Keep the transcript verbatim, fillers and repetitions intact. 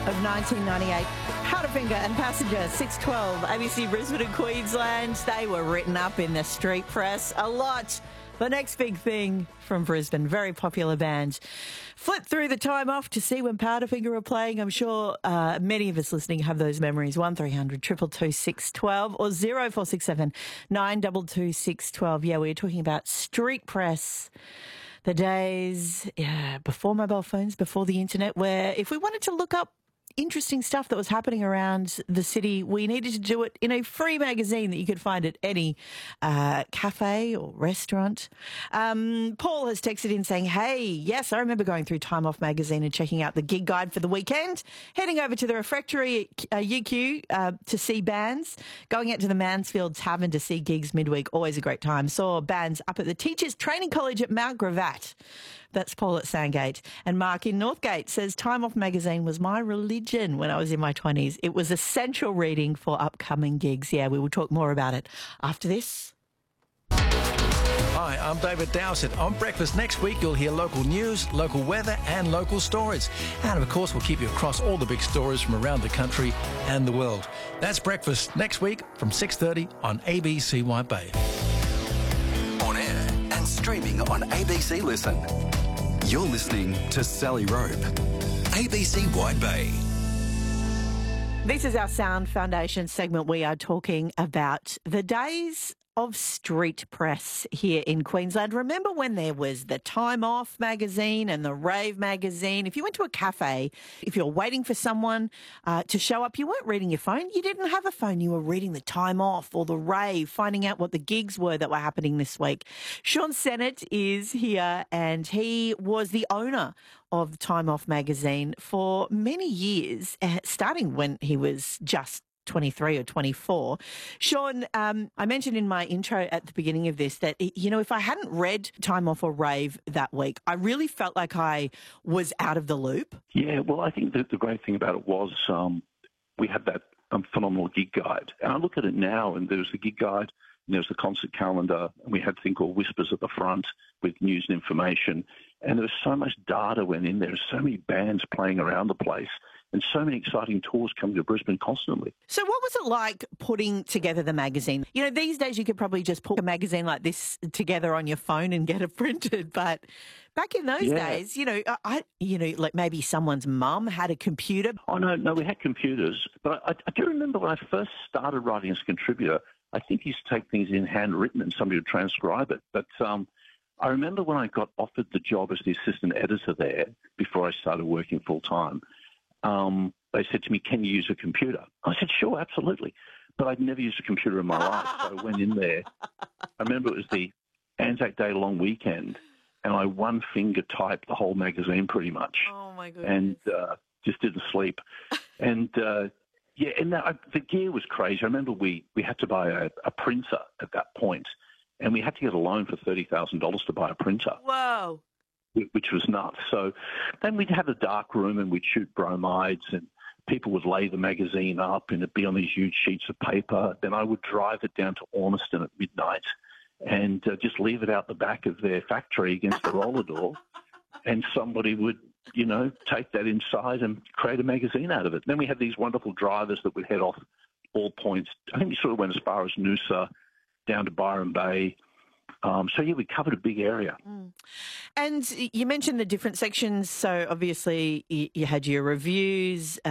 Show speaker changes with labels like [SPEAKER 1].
[SPEAKER 1] of nineteen ninety-eight. Powderfinger and Passenger, six twelve, A B C Brisbane and Queensland. They were written up in the street press a lot. The next big thing from Brisbane, very popular band. Flip through the time off to see when Powderfinger were playing. I'm sure uh, many of us listening have those memories. one three hundred two two two six one two or zero four six seven nine two two six one two. Yeah, we were talking about street press. The days yeah, before mobile phones, before the internet, where if we wanted to look up interesting stuff that was happening around the city, we needed to do it in a free magazine that you could find at any uh, cafe or restaurant. Um, Paul has texted in saying, hey, yes, I remember going through Time Off magazine and checking out the gig guide for the weekend, heading over to the refectory at uh, U Q uh, to see bands, going out to the Mansfield Tavern to see gigs midweek, always a great time. Saw bands up at the Teachers Training College at Mount Gravatt. That's Paul at Sandgate. And Mark in Northgate says, Time Off magazine was my religion when I was in my twenties. It was essential reading for upcoming gigs. Yeah, we will talk more about it after this.
[SPEAKER 2] Hi, I'm David Dowsett. On Breakfast next week, you'll hear local news, local weather and local stories. And, of course, we'll keep you across all the big stories from around the country and the world. That's Breakfast next week from six thirty on A B C White Bay.
[SPEAKER 3] On air and streaming on A B C Listen. You're listening to Sally Rope, A B C White Bay.
[SPEAKER 1] This is our Sound Foundation segment. We are talking about the days of street press here in Queensland. Remember when there was the Time Off magazine and the Rave magazine? If you went to a cafe, if you're waiting for someone uh, to show up, you weren't reading your phone. You didn't have a phone. You were reading the Time Off or the Rave, finding out what the gigs were that were happening this week. Sean Sennett is here, and he was the owner of Time Off magazine for many years, starting when he was just twenty-three or twenty-four. Sean, um, I mentioned in my intro at the beginning of this that, you know, if I hadn't read Time Off or Rave that week, I really felt like I was out of the loop.
[SPEAKER 4] Yeah, well, I think that the great thing about it was um, we had that um, phenomenal gig guide. And I look at it now, and there's the gig guide, and there's the concert calendar, and we had a thing called Whispers at the front with news and information. And there was so much data went in there, so many bands playing around the place, and so many exciting tours coming to Brisbane constantly.
[SPEAKER 1] So what was it like putting together the magazine? You know, these days you could probably just put a magazine like this together on your phone and get it printed. But back in those
[SPEAKER 4] yeah.
[SPEAKER 1] days, you know, I, you know, like maybe someone's mum had a computer.
[SPEAKER 4] Oh, no, no, we had computers. But I, I do remember when I first started writing as a contributor, I think you used to take things in handwritten and somebody would transcribe it. But um, I remember when I got offered the job as the assistant editor there before I started working full-time, Um, they said to me, can you use a computer? I said, sure, absolutely. But I'd never used a computer in my life. So I went in there. I remember it was the Anzac Day long weekend, and I one finger typed the whole magazine pretty much.
[SPEAKER 1] Oh, my goodness.
[SPEAKER 4] And uh, just didn't sleep. and, uh, yeah, and that, I, the gear was crazy. I remember we, we had to buy a, a printer at that point, and we had to get a loan for thirty thousand dollars to buy a printer.
[SPEAKER 1] Whoa.
[SPEAKER 4] Which was nuts. So then we'd have a dark room and we'd shoot bromides, and people would lay the magazine up and it'd be on these huge sheets of paper. Then I would drive it down to Ormiston at midnight and uh, just leave it out the back of their factory against the roller door, and somebody would, you know, take that inside and create a magazine out of it. Then we had these wonderful drivers that would head off all points. I think we sort of went as far as Noosa, down to Byron Bay. Um, so, yeah, we covered a big area.
[SPEAKER 1] Mm. And you mentioned the different sections. So, obviously, you, you had your reviews,